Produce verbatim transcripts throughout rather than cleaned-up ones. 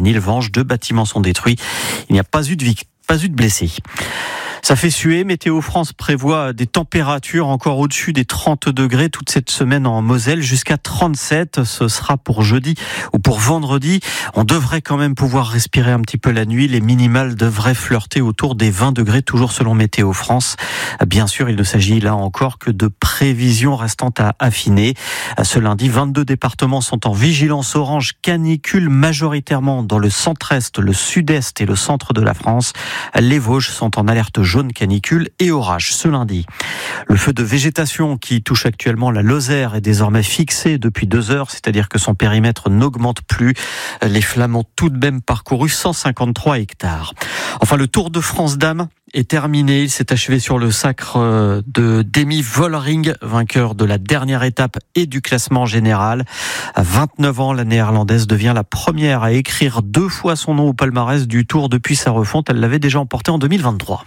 Nilvange. Deux bâtiments sont détruits. Il n'y a pas eu de victimes. Pas eu de blessés. Ça fait suer. Météo France prévoit des températures encore au-dessus des trente degrés toute cette semaine en Moselle, jusqu'à trente-sept. Ce sera pour jeudi ou pour vendredi. On devrait quand même pouvoir respirer un petit peu la nuit. Les minimales devraient flirter autour des vingt degrés, toujours selon Météo France. Bien sûr, il ne s'agit là encore que de prévisions restant à affiner. Ce lundi, vingt-deux départements sont en vigilance orange canicule, majoritairement dans le centre-est, le sud-est et le centre de la France. Les Vosges sont en alerte jaune canicule et orage ce lundi. Le feu de végétation qui touche actuellement la Lozère est désormais fixé depuis deux heures, c'est-à-dire que son périmètre n'augmente plus. Les flammes ont tout de même parcouru cent cinquante-trois hectares. Enfin, le Tour de France dames est terminé. Il s'est achevé sur le sacre de Demi Vollering, vainqueur de la dernière étape et du classement général. À vingt-neuf ans, la néerlandaise devient la première à écrire deux fois son nom au palmarès du Tour depuis sa refonte. Elle l'avait déjà emporté en deux mille vingt-trois.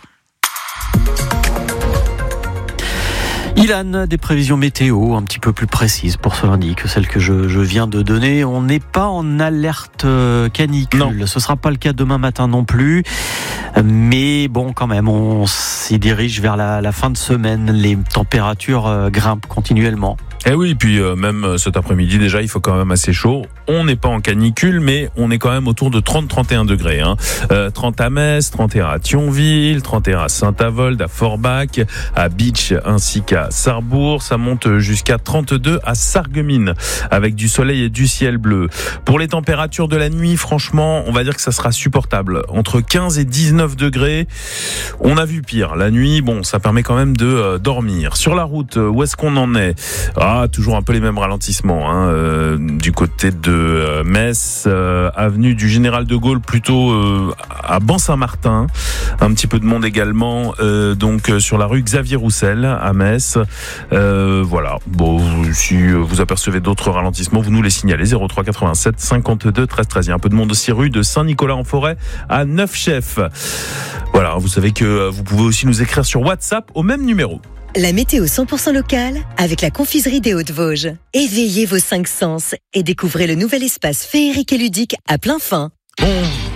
Ilan, des prévisions météo un petit peu plus précises pour ce lundi que celles que je, je viens de donner. On n'est pas en alerte canicule. Non. Ce sera pas le cas demain matin non plus. Mais bon, quand même, on s'y dirige vers la, la fin de semaine. Les températures euh, grimpent continuellement. Eh oui, et puis euh, même cet après-midi déjà, il faut quand même assez chaud. On n'est pas en canicule, mais on est quand même autour de trente à trente et un degrés. Hein. Euh, trente à Metz, trente et un à Thionville, trente et un à Saint-Avold, à Forbach, à Bitche ainsi qu'à Sarrebourg. Ça monte jusqu'à trente-deux à Sarreguemines, avec du soleil et du ciel bleu. Pour les températures de la nuit, franchement, on va dire que ça sera supportable. Entre quinze et dix-neuf degrés, on a vu pire. La nuit, bon, ça permet quand même de euh, dormir. Sur la route, où est-ce qu'on en est ? Ah, toujours un peu les mêmes ralentissements. Hein, euh, du côté de euh, Metz, euh, avenue du Général de Gaulle, plutôt euh, à Ban-Saint-Martin. Un petit peu de monde également. Euh, donc euh, sur la rue Xavier Roussel à Metz. Euh, voilà. Bon, si vous apercevez d'autres ralentissements, vous nous les signalez. zéro trois quatre-vingt-sept cinquante-deux treize treize. Il y a un peu de monde aussi rue de Saint-Nicolas-en-Forêt à Neufchef. Voilà. Vous savez que vous pouvez aussi nous écrire sur WhatsApp au même numéro. La météo cent pour cent locale avec la confiserie des Hauts-de-Vosges. Éveillez vos cinq sens et découvrez le nouvel espace féerique et ludique à plein fin. Bon.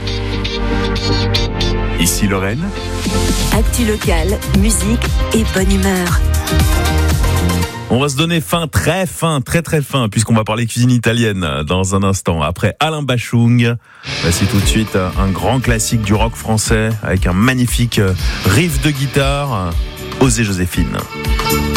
Ici Lorraine. Actu locale, musique et bonne humeur. On va se donner fin, très fin, très très fin, puisqu'on va parler cuisine italienne dans un instant. Après Alain Bachung, voici tout de suite un grand classique du rock français avec un magnifique riff de guitare. Osez Joséphine.